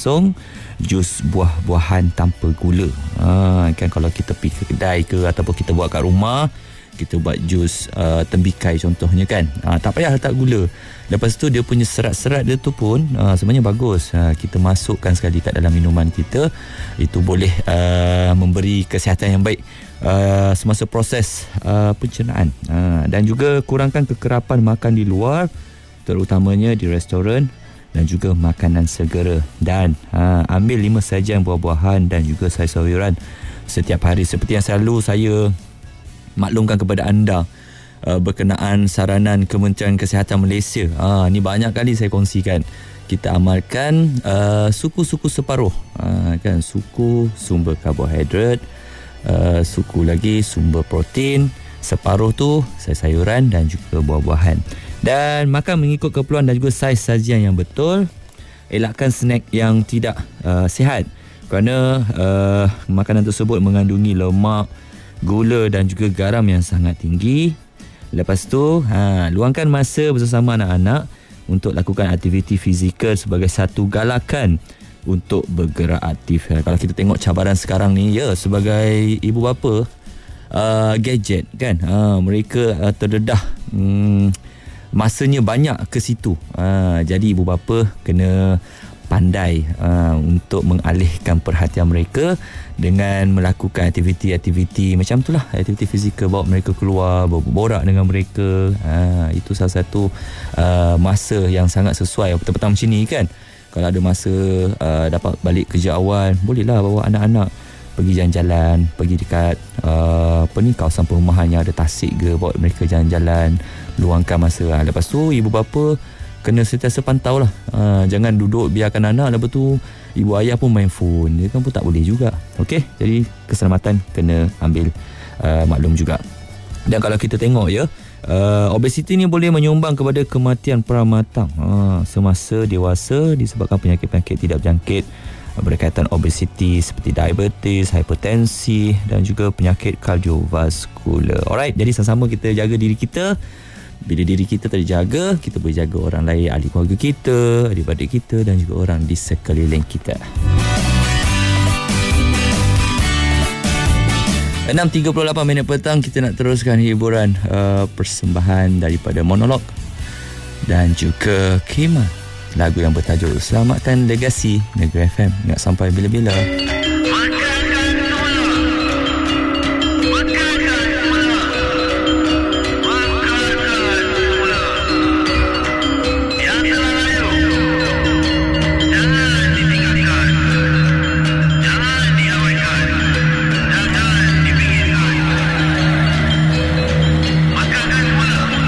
langsung jus buah-buahan tanpa gula. Kan kalau kita pergi ke kedai ke ataupun kita buat kat rumah, kita buat jus tembikai contohnya kan, tak payah letak gula. Lepas tu dia punya serat-serat dia tu pun sebenarnya bagus, kita masukkan sekali kat dalam minuman kita. Itu boleh memberi kesihatan yang baik semasa proses pencernaan, dan juga kurangkan kekerapan makan di luar, terutamanya di restoran dan juga makanan segera. Dan ambil 5 sajian buah-buahan dan juga sayur-sayuran setiap hari. Seperti yang selalu saya maklumkan kepada anda berkenaan saranan Kementerian Kesihatan Malaysia. Ni banyak kali saya kongsikan. Kita amalkan suku-suku separuh, kan, suku sumber karbohidrat, suku lagi sumber protein, separuh tu sayur-sayuran dan juga buah-buahan. Dan makan mengikut keperluan dan juga saiz sajian yang betul. Elakkan snack yang tidak sihat, kerana makanan tersebut mengandungi lemak, gula dan juga garam yang sangat tinggi. Lepas tu luangkan masa bersama anak-anak untuk lakukan aktiviti fizikal sebagai satu galakan untuk bergerak aktif. Kalau kita tengok cabaran sekarang ni, sebagai ibu bapa, gadget kan, mereka terdedah, masanya banyak ke situ. Jadi ibu bapa kena pandai untuk mengalihkan perhatian mereka dengan melakukan aktiviti-aktiviti macam itulah, aktiviti fizikal, bawa mereka keluar, berborak dengan mereka. Itu salah satu masa yang sangat sesuai petang-petang macam ni kan. Kalau ada masa dapat balik kerja awal, bolehlah bawa anak-anak pergi jalan-jalan, pergi dekat kawasan perumahan yang ada tasik ke, bawa mereka jalan-jalan, luangkan masa. Lepas tu ibu bapa kena sentiasa pantau lah. Jangan duduk biarkan anak, lepas tu ibu ayah pun main phone. Dia kan pun tak boleh juga. Okey, jadi keselamatan kena ambil maklum juga. Dan kalau kita tengok obesiti ni boleh menyumbang kepada kematian pramatang semasa dewasa disebabkan penyakit-penyakit tidak berjangkit berkaitan obesiti seperti diabetes, hipertensi dan juga penyakit kardiovaskular. Alright, jadi sama-sama kita jaga diri kita. Bila diri kita terjaga, kita boleh jaga orang lain, ahli keluarga kita, adik-adik kita dan juga orang di sekeliling kita. 6.38 petang, kita nak teruskan hiburan persembahan daripada Monolog dan juga Kima, lagu yang bertajuk Selamatkan Legasi Negeri FM. Ingat sampai bila-bila.